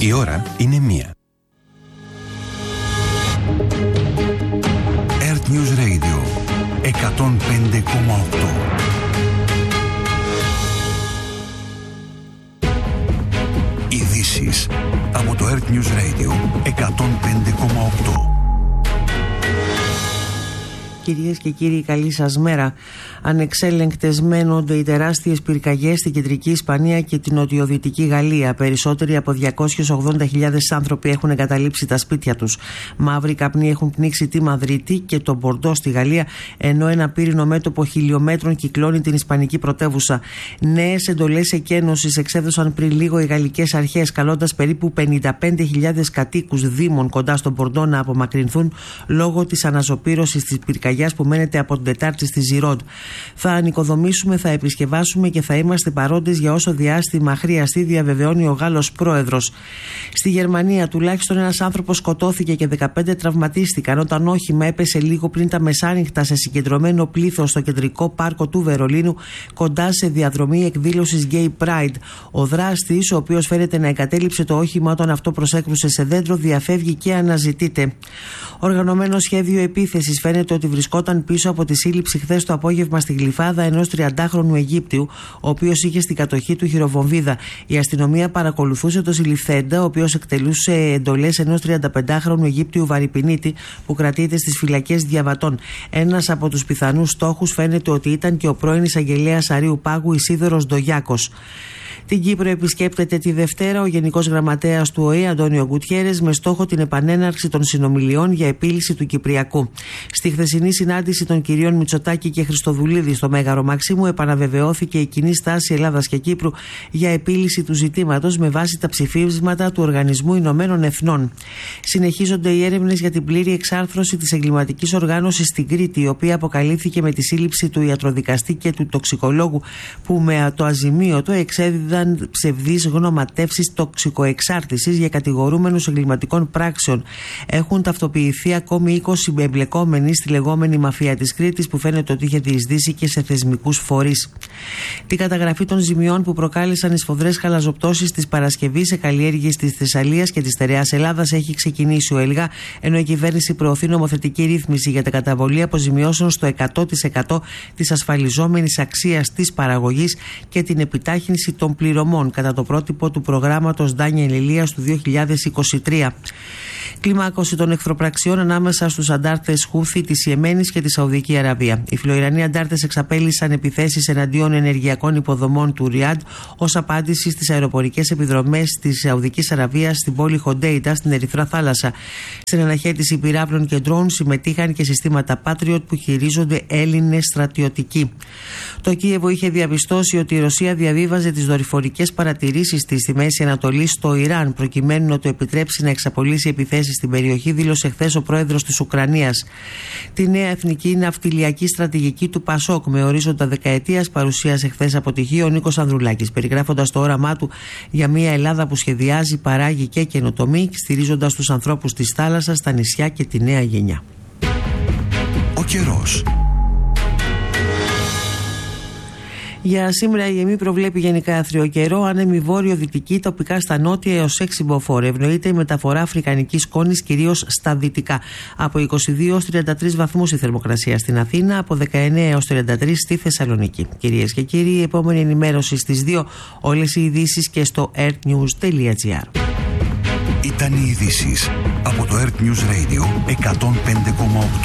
Η ώρα είναι 1. Earth News Radio 105,8. Ειδήσεις από το Earth News Radio 105,8. Κυρίες και κύριοι, καλή σας μέρα. Ανεξέλεγκτες μένονται οι τεράστιες πυρκαγιές στην κεντρική Ισπανία και την νοτιοδυτική Γαλλία. Περισσότεροι από 280.000 άνθρωποι έχουν εγκαταλείψει τα σπίτια τους. Μαύροι καπνοί έχουν πνίξει τη Μαδρίτη και τον Μπορντό στη Γαλλία, ενώ ένα πύρινο μέτωπο χιλιομέτρων κυκλώνει την ισπανική πρωτεύουσα. Νέες εντολές εκένωσης εξέδωσαν πριν λίγο οι γαλλικές αρχές, καλώντας περίπου 55.000 κατοίκους δήμων κοντά στον Μπορντό να απομακρυνθούν λόγω της αναζωπήρωσης της πυρκαγιάς που μένεται από την Τετάρτη στη Ζιρόντ. Θα ανοικοδομήσουμε, θα επισκευάσουμε και θα είμαστε παρόντες για όσο διάστημα χρειαστεί, διαβεβαιώνει ο Γάλλος πρόεδρος. Στη Γερμανία τουλάχιστον ένας άνθρωπος σκοτώθηκε και 15 τραυματίστηκαν όταν όχημα έπεσε λίγο πριν τα μεσάνυχτα σε συγκεντρωμένο πλήθος στο κεντρικό πάρκο του Βερολίνου, κοντά σε διαδρομή εκδήλωσης Gay Pride. Ο δράστης, ο οποίος φαίνεται να εγκατέλειψε το όχημα όταν αυτό προσέκρουσε σε δέντρο, διαφεύγει και αναζητείται. Οργανωμένο σχέδιο επίθεσης φαίνεται ότι βρισκόταν πίσω από τη σύλληψη χθες το απόγευμα στη Γλυφάδα ενός 30χρονου Αιγύπτιου, ο οποίος είχε στην κατοχή του χειροβομβίδα. Η αστυνομία παρακολουθούσε τον συλληφθέντα, ο οποίος εκτελούσε εντολές ενός 35χρονου Αιγύπτιου βαρυπινίτη που κρατείται στις φυλακές Διαβατών. Ένας από τους πιθανούς στόχους φαίνεται ότι ήταν και ο πρώην εισαγγελέας Αρείου Πάγου Ισίδωρος Ντογιάκος. Την Κύπρο επισκέπτεται τη Δευτέρα ο Γενικός Γραμματέας του ΟΗΕ Αντώνιο Γκουτιέρες με στόχο την επανέναρξη των συνομιλιών για επίλυση του Κυπριακού. Στη χθεσινή συνάντηση των κυρίων Μητσοτάκη και Χριστοδουλίδη στο Μέγαρο Μαξίμου επαναβεβαιώθηκε η κοινή στάση Ελλάδας και Κύπρου για επίλυση του ζητήματος με βάση τα ψηφίσματα του Οργανισμού Ηνωμένων Εθνών. Συνεχίζονται οι έρευνες για την πλήρη εξάρθρωση της εγκληματικής οργάνωσης στην Κρήτη, η οποία αποκαλύφθηκε με τη σύλληψη του ιατροδικαστή και του τοξικολόγου που με το αζημίωτο εξέδιδαν ψευδείς γνωματεύσεις τοξικοεξάρτησης για κατηγορούμενους εγκληματικών πράξεων. Έχουν ταυτοποιηθεί ακόμη 20 εμπλεκόμενοι στη λεγόμενη μαφία της Κρήτης, που φαίνεται ότι είχε διεισδύσει και σε θεσμικούς φορείς. Την καταγραφή των ζημιών που προκάλεσαν οι σφοδρές χαλαζοπτώσεις της Παρασκευής σε καλλιέργειες της Θεσσαλίας και της στερεάς Ελλάδας έχει ξεκινήσει ο ΕΛΓΑ, ενώ η κυβέρνηση προωθεί νομοθετική ρύθμιση για την καταβολή αποζημιώσεων στο 100% της ασφαλιζόμενης αξίας της παραγωγής και την επιτάχυνση των πληρωμών κατά το πρότυπο του προγράμματος Ντάνιελ Ηλίας του 2023. Κλιμάκωση των εχθροπραξιών ανάμεσα στους αντάρτες Χούθη της Ιεμένης και τη Σαουδική Αραβία. Οι φιλοϊρανοί αντάρτες εξαπέλυσαν επιθέσεις εναντίον ενεργειακών υποδομών του Ριάντ ως απάντηση στις αεροπορικές επιδρομές της Σαουδικής Αραβίας στην πόλη Χοντέιτα στην Ερυθρά Θάλασσα. Στην αναχέτηση πυράβλων και ντρόουν συμμετείχαν και συστήματα Patriot που χειρίζονται Έλληνες στρατιωτικοί. Το Κίεβο είχε διαπιστώσει ότι η Ρωσία διαβίβαζε τις δορυφορικές παρατηρήσεις της στη Μέση Ανατολή στο Ιράν, προκειμένου να το επιτρέψει να εξαπολύσει επιθέσεις στην περιοχή, δήλωσε χθες ο πρόεδρος της Ουκρανίας. Τη νέα εθνική ναυτιλιακή στρατηγική του Πασόκ με ορίζοντα δεκαετίας παρουσίασε χθες αποτυχία ο Νίκος Ανδρουλάκης, περιγράφοντας το όραμά του για μια Ελλάδα που σχεδιάζει, παράγει και καινοτομεί, στηρίζοντας τους ανθρώπους της θάλασσας, τα νησιά και τη νέα γενιά. Ο καιρός. Για σήμερα η ΕΜΗ προβλέπει γενικά άθριο καιρό, άνεμη βόρειο-δυτική, τοπικά στα νότια έως 6 μποφόρ. Ευνοείται η μεταφορά αφρικανικής σκόνης κυρίως στα δυτικά. Από 22 έως 33 βαθμούς η θερμοκρασία στην Αθήνα, από 19 έως 33 στη Θεσσαλονίκη. Κυρίες και κύριοι, η επόμενη ενημέρωση στις 2, όλες οι ειδήσεις και στο earthnews.gr. Ήταν οι ειδήσεις από το Earth News Radio 105,8.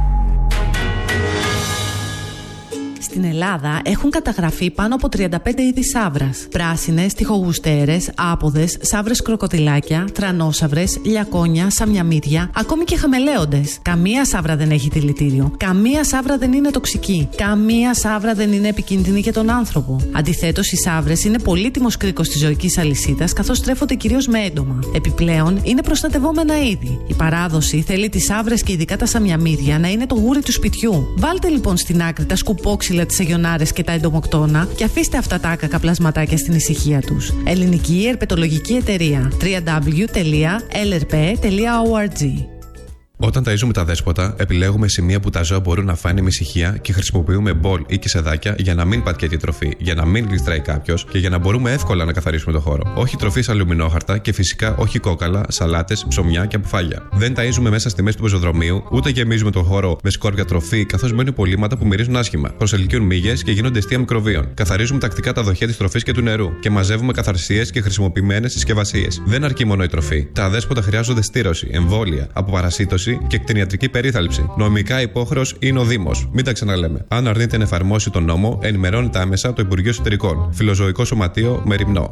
Στην Ελλάδα έχουν καταγραφεί πάνω από 35 είδη σαύρας. Πράσινες, τοιχογουστέρες, άποδες, σαύρες κροκοδιλάκια, τρανόσαυρες, λιακόνια, σαμιαμίδια, ακόμη και χαμελέοντες. Καμία σαύρα δεν έχει δηλητήριο. Καμία σαύρα δεν είναι τοξική. Καμία σαύρα δεν είναι επικίνδυνη για τον άνθρωπο. Αντιθέτως, οι σαύρες είναι πολύτιμος κρίκος της ζωικής αλυσίδας, καθώς τρέφονται κυρίως με έντομα. Επιπλέον, είναι προστατευόμενα είδη. Η παράδοση θέλει τις σαύρες και ειδικά τα σαμιαμίδια να είναι το γούρι του σπιτιού. Βάλτε λοιπόν στην άκρη τα σκουπόξυλα, τις αγιονάρες και τα εντομοκτώνα και αφήστε αυτά τα άκακα πλασματάκια στην ησυχία τους. Ελληνική Ερπετολογική Εταιρεία. www.lrp.org. Όταν ταΐζουμε τα δέσποτα, επιλέγουμε σημεία που τα ζώα μπορούν να φάνε με ησυχία και χρησιμοποιούμε μπολ ή κισεδάκια για να μην πατιέται η τροφή, για να μην γλιστράει κάποιος και για να μπορούμε εύκολα να καθαρίσουμε το χώρο. Όχι τροφή σε αλουμινόχαρτα και φυσικά όχι κόκαλα, σαλάτες, ψωμιά και αποφάγια. Δεν ταΐζουμε μέσα στη μέση του πεζοδρομίου, ούτε γεμίζουμε τον χώρο με σκόρπια τροφή, καθώς μένουν υπολείμματα που μυρίζουν άσχημα. Προσελκύουν μύγες και γίνονται αιστεία μικροβίων. Καθαρίζουμε τακτικά τα δοχεία της τροφής και του νερού και μαζεύουμε καθαρσίες και χρησιμοποιημένες συσκευασίες. Δεν αρκεί μόνο η τροφή. Τα αδέσποτα χρειάζονται στήρωση, εμβόλια, αποπαρασίτωση και κτηνιατρική περίθαλψη. Νομικά υπόχρεος είναι ο Δήμος. Μην τα ξαναλέμε. Αν αρνείται να εφαρμόσει τον νόμο, ενημερώνεται άμεσα το Υπουργείο Εσωτερικών. Φιλοζωικό Σωματείο Μεριμνό.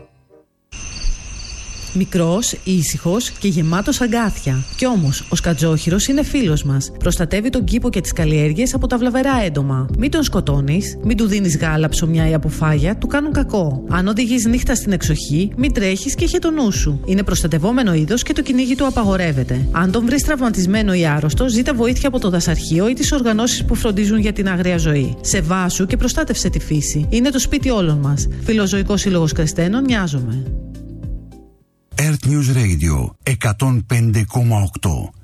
Μικρός, ήσυχος και γεμάτος αγκάθια. Κι όμως, ο σκατζόχυρος είναι φίλος μας. Προστατεύει τον κήπο και τις καλλιέργειες από τα βλαβερά έντομα. Μην τον σκοτώνεις, μην του δίνεις γάλα, ψωμιά ή αποφάγια, του κάνουν κακό. Αν οδηγείς νύχτα στην εξοχή, μην τρέχεις και είχε το νου σου. Είναι προστατευόμενο είδος και το κυνήγι του απαγορεύεται. Αν τον βρεις τραυματισμένο ή άρρωστο, ζήτα βοήθεια από το δασαρχείο ή τις οργανώσεις που φροντίζουν για την άγρια ζωή. Σεβάσου και προστάτευσε τη φύση. Είναι το σπίτι όλων μας. Φιλοζωικός Σύλλογος Κρεστένων, νοιάζομαι. Earth News Radio 105,8.